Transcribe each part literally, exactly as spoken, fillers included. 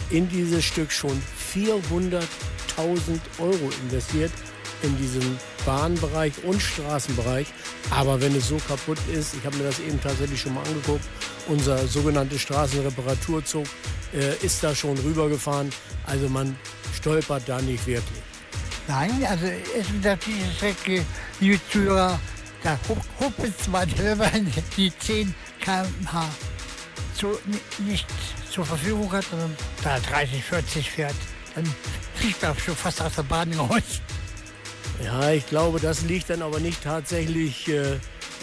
in dieses Stück schon vierhunderttausend Euro investiert in diesen Bahnbereich und Straßenbereich. Aber wenn es so kaputt ist, ich habe mir das eben tatsächlich schon mal angeguckt, unser sogenannter Straßenreparaturzug äh, ist da schon rübergefahren. Also man stolpert da nicht wirklich. Nein, also es ist auf dieser Strecke, liebe Zuhörer, da hupt man, wenn man die zehn Kilometer pro Stunde zu, nicht zur Verfügung hat, sondern da dreißig, vierzig fährt, dann fliegt man schon fast aus der Bahn raus. Ja, ich glaube, das liegt dann aber nicht tatsächlich äh, äh,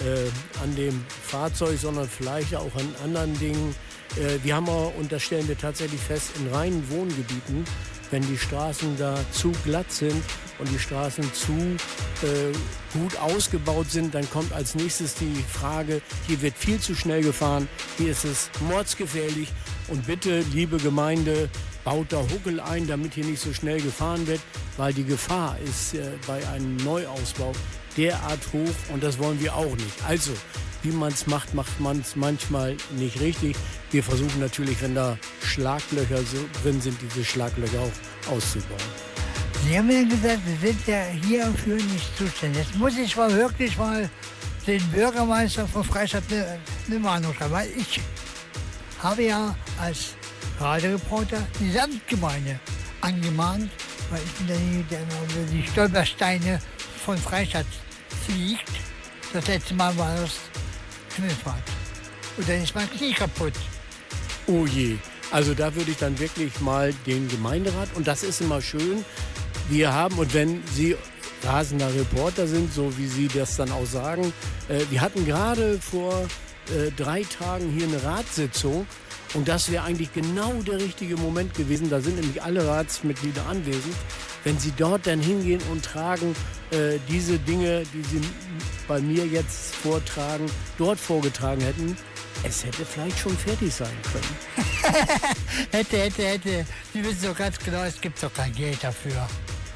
an dem Fahrzeug, sondern vielleicht auch an anderen Dingen. Äh, wir haben auch, und das stellen wir tatsächlich fest, in reinen Wohngebieten, wenn die Straßen da zu glatt sind und die Straßen zu äh, gut ausgebaut sind, dann kommt als nächstes die Frage, hier wird viel zu schnell gefahren, hier ist es mordsgefährlich und bitte, liebe Gemeinde, baut da Huckel ein, damit hier nicht so schnell gefahren wird, weil die Gefahr ist äh, bei einem Neuausbau derart hoch und das wollen wir auch nicht. Also, wie man es macht, macht man es manchmal nicht richtig. Wir versuchen natürlich, wenn da Schlaglöcher so drin sind, diese Schlaglöcher auch auszubauen. Sie haben ja gesagt, Sie sind ja hierfür nicht zuständig. Jetzt muss ich mal wirklich mal den Bürgermeister von Freistadt eine, eine Mahnung schreiben, weil ich habe ja als Radioreporter die Samtgemeinde angemahnt, weil ich bin derjenige, der über die Stolpersteine von Freistadt fliegt. Das letzte Mal war das Himmelfahrt. Und dann ist mein Knie kaputt. Oh je. Also da würde ich dann wirklich mal den Gemeinderat, und das ist immer schön, wir haben, und wenn Sie rasender Reporter sind, so wie Sie das dann auch sagen, äh, wir hatten gerade vor äh, drei Tagen hier eine Ratssitzung und das wäre eigentlich genau der richtige Moment gewesen, da sind nämlich alle Ratsmitglieder anwesend, wenn Sie dort dann hingehen und tragen äh, diese Dinge, die Sie bei mir jetzt vortragen, dort vorgetragen hätten, es hätte vielleicht schon fertig sein können. hätte, hätte, hätte. Sie wissen doch ganz genau, es gibt doch kein Geld dafür.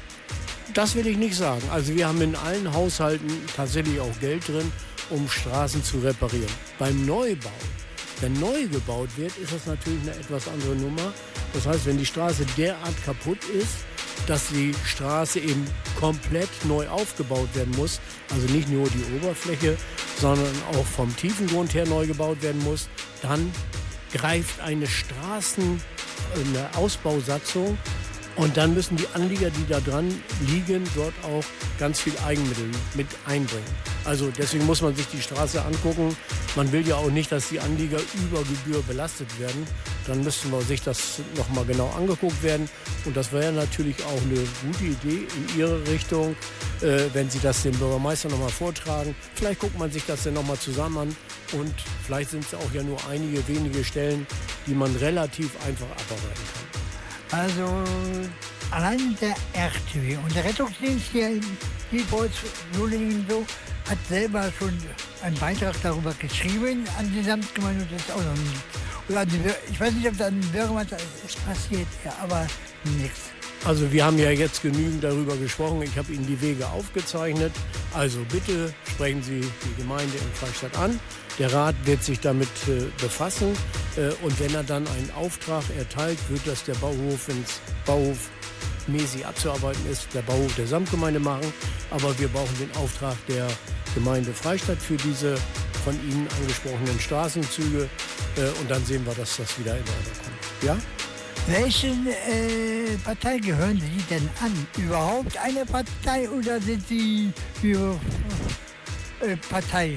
Das will ich nicht sagen. Also wir haben in allen Haushalten tatsächlich auch Geld drin, um Straßen zu reparieren. Beim Neubau, wenn neu gebaut wird, ist das natürlich eine etwas andere Nummer. Das heißt, wenn die Straße derart kaputt ist, dass die Straße eben komplett neu aufgebaut werden muss, also nicht nur die Oberfläche, sondern auch vom Tiefengrund her neu gebaut werden muss, dann greift eine Straßen, eine Ausbausatzung und dann müssen die Anlieger, die da dran liegen, dort auch ganz viel Eigenmittel mit einbringen. Also deswegen muss man sich die Straße angucken. Man will ja auch nicht, dass die Anlieger über Gebühr belastet werden. Dann müsste man sich das nochmal genau angeguckt werden. Und das wäre natürlich auch eine gute Idee in Ihre Richtung, äh, wenn Sie das dem Bürgermeister nochmal vortragen. Vielleicht guckt man sich das dann nochmal zusammen an. Und vielleicht sind es auch ja nur einige wenige Stellen, die man relativ einfach abarbeiten kann. Also allein der R T W und der Rettungsdienst hier in Diepholz-Solingen so hat selber schon einen Beitrag darüber geschrieben an die Samtgemeinde und das ist auch noch nicht. Oder die, ich weiß nicht, ob da ein Bürgermeister ist passiert, ja, aber nichts. Also wir haben ja jetzt genügend darüber gesprochen. Ich habe Ihnen die Wege aufgezeichnet. Also bitte sprechen Sie die Gemeinde in Freistadt an. Der Rat wird sich damit äh, befassen. Äh, und wenn er dann einen Auftrag erteilt, wird das der Bauhof, wenn es bauhofmäßig abzuarbeiten ist, der Bauhof der Samtgemeinde machen. Aber wir brauchen den Auftrag der Gemeinde Freistadt für diese von Ihnen angesprochenen Straßenzüge. Äh, und dann sehen wir, dass das wieder in Ordnung kommt. Ja? Welche äh, Partei gehören Sie denn an? Überhaupt eine Partei oder sind Sie für äh, parteilos?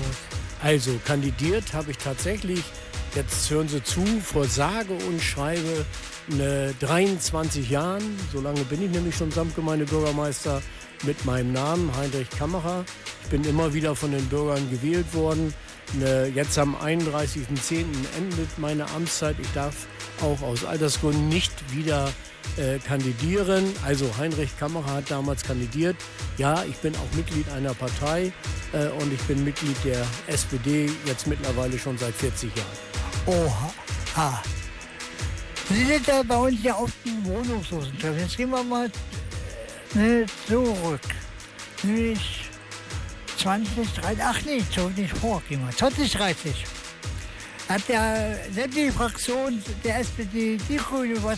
Also kandidiert habe ich tatsächlich, jetzt hören Sie zu, vor sage und schreibe eine dreiundzwanzig Jahren, so lange bin ich nämlich schon Samtgemeindebürgermeister, mit meinem Namen Heinrich Kammerer. Ich bin immer wieder von den Bürgern gewählt worden. Jetzt am einunddreißigsten zehnten endet meine Amtszeit. Ich darf auch aus Altersgründen nicht wieder äh, kandidieren. Also Heinrich Kammerer hat damals kandidiert. Ja, ich bin auch Mitglied einer Partei äh, und ich bin Mitglied der S P D jetzt mittlerweile schon seit vierzig Jahren. Oha. Ha. Sie sind ja bei uns ja auf den Wohnungslosentreffen. Jetzt gehen wir mal äh, zurück. Nämlich zwanzig, dreißig, ach nee, zurück nicht vor, gehen wir. zwanzig dreißig. Hat ja sämtliche Fraktion der S P D, die Grüne, was